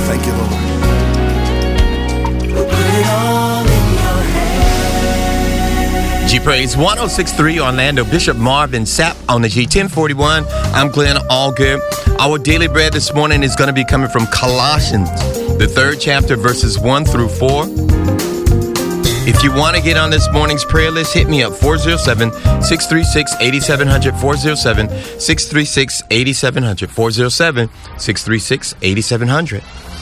Thank you, Lord. G Praise 106.3 Orlando. Bishop Marvin Sapp on the G 1041. I'm Glenn Allgood. Our daily bread this morning is going to be coming from Colossians, the 3rd chapter, verses 1 through 4. If you want to get on this morning's prayer list, hit me up 407-636-8700, 407-636-8700, 407-636-8700.